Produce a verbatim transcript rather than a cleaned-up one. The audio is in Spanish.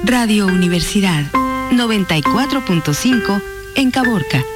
Radio Universidad noventa y cuatro punto cinco en Caborca.